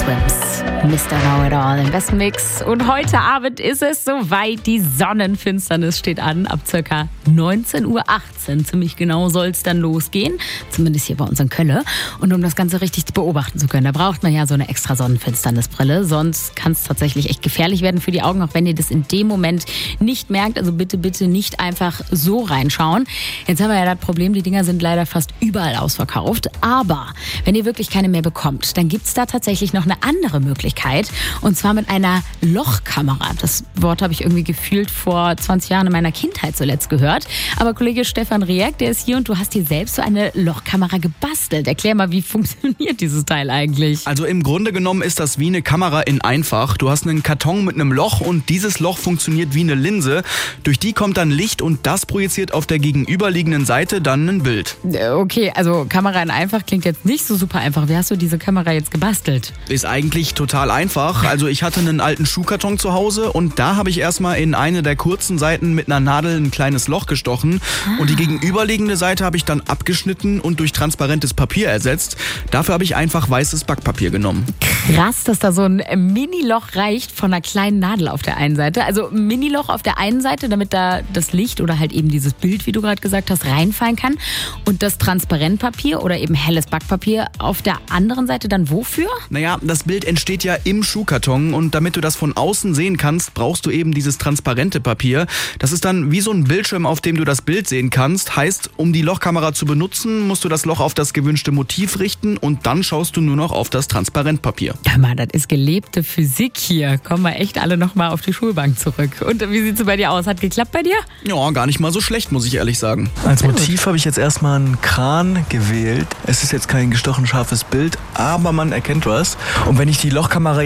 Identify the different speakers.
Speaker 1: Swims, Mr. Know-It-All im besten Mix. Und heute Abend ist es soweit. Die Sonnenfinsternis steht an. Ab ca. 19:18 Uhr. Ziemlich genau soll es dann losgehen. Zumindest hier bei uns in Köln. Und um das Ganze richtig beobachten zu können, da braucht man ja so eine extra Sonnenfinsternisbrille. Sonst kann es tatsächlich echt gefährlich werden für die Augen, auch wenn ihr das in dem Moment nicht merkt. Also bitte, bitte nicht einfach so reinschauen. Jetzt haben wir ja das Problem, die Dinger sind leider fast überall ausverkauft. Aber wenn ihr wirklich keine mehr bekommt, dann gibt es da tatsächlich noch eine andere Möglichkeit. Und zwar mit einer Lochkamera. Das Wort habe ich irgendwie gefühlt vor 20 Jahren in meiner Kindheit zuletzt gehört. Aber Kollege Stefan Rieck, der ist hier und du hast dir selbst so eine Lochkamera gebastelt. Erklär mal, wie funktioniert dieses Teil eigentlich?
Speaker 2: Also im Grunde genommen ist das wie eine Kamera in einfach. Du hast einen Karton mit einem Loch und dieses Loch funktioniert wie eine Linse. Durch die kommt dann Licht und das projiziert auf der gegenüberliegenden Seite dann ein Bild.
Speaker 1: Okay, also Kamera in einfach klingt jetzt nicht so super einfach. Wie hast du diese Kamera jetzt gebastelt?
Speaker 2: Ist eigentlich total einfach. Also ich hatte einen alten Schuhkarton zu Hause und da habe ich erstmal in eine der kurzen Seiten mit einer Nadel ein kleines Loch gestochen. Und die gegenüberliegende Seite habe ich dann abgeschnitten und durch transparentes Papier ersetzt. Dafür habe ich einfach weißes Backpapier genommen.
Speaker 1: Krass, dass da so ein Mini-Loch reicht von einer kleinen Nadel auf der einen Seite. Also ein Mini-Loch auf der einen Seite, damit da das Licht oder halt eben dieses Bild, wie du gerade gesagt hast, reinfallen kann. Und das Transparentpapier oder eben helles Backpapier auf der anderen Seite dann wofür?
Speaker 2: Naja, das Bild entsteht ja im Schuhkarton und damit du das von außen sehen kannst, brauchst du eben dieses transparente Papier. Das ist dann wie so ein Bildschirm, auf dem du das Bild sehen kannst. Heißt, um die Lochkamera zu benutzen, musst du das Loch auf das gewünschte Motiv richten und dann schaust du nur noch auf das Transparentpapier.
Speaker 1: Ja, Mann, das ist gelebte Physik hier. Kommen wir echt alle nochmal auf die Schulbank zurück. Und wie sieht's bei dir aus? Hat geklappt bei dir?
Speaker 2: Ja, gar nicht mal so schlecht, muss ich ehrlich sagen.
Speaker 3: Als Motiv habe ich jetzt erstmal einen Kran gewählt. Es ist jetzt kein gestochen scharfes Bild, aber man erkennt was. Und wenn ich die Lochkamera